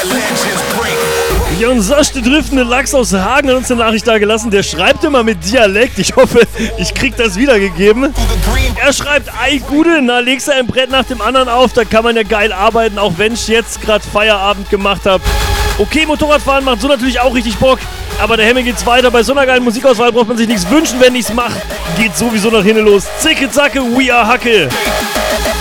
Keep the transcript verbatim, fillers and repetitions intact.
Jon Sosch, der driftende Lachs aus Hagen, hat uns eine Nachricht da gelassen. Der schreibt immer mit Dialekt. Ich hoffe, ich krieg das wiedergegeben. Er schreibt, ei Gude, na legst du ein Brett nach dem anderen auf, da kann man ja geil arbeiten, auch wenn ich jetzt gerade Feierabend gemacht habe. Okay, Motorradfahren macht so natürlich auch richtig Bock, aber der Hemme geht's weiter. Bei so einer geilen Musikauswahl braucht man sich nichts wünschen, wenn ich's mache. Geht sowieso nach hinten los. Zicke, zacke, we are Hacke.